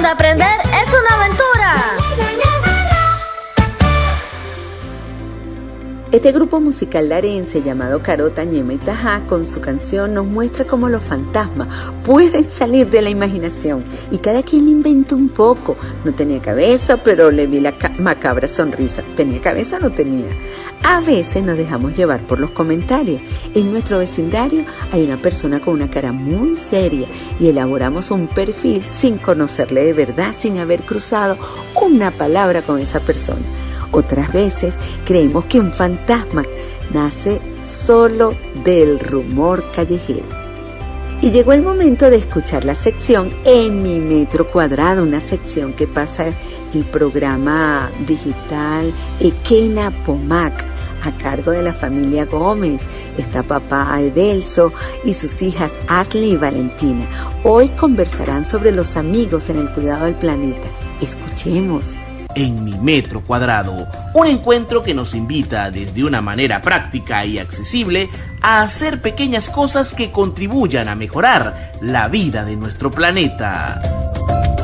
donde aprender es una aventura. Este grupo musical larense llamado Carota, Ñema y Tajá, con su canción nos muestra cómo los fantasmas pueden salir de la imaginación y cada quien inventa un poco. No tenía cabeza, pero le vi la macabra sonrisa. ¿Tenía cabeza o no tenía? A veces nos dejamos llevar por los comentarios. En nuestro vecindario hay una persona con una cara muy seria y elaboramos un perfil sin conocerle de verdad, sin haber cruzado una palabra con esa persona. Otras veces creemos que un fantasma nace solo del rumor callejero. Y llegó el momento de escuchar la sección En mi metro cuadrado, una sección que pasa el programa digital Equena Pomac, a cargo de la familia Gómez. Está papá Edelso y sus hijas Ashley y Valentina. Hoy conversarán sobre los amigos en el cuidado del planeta. Escuchemos. En mi metro cuadrado, un encuentro que nos invita desde una manera práctica y accesible a hacer pequeñas cosas que contribuyan a mejorar la vida de nuestro planeta.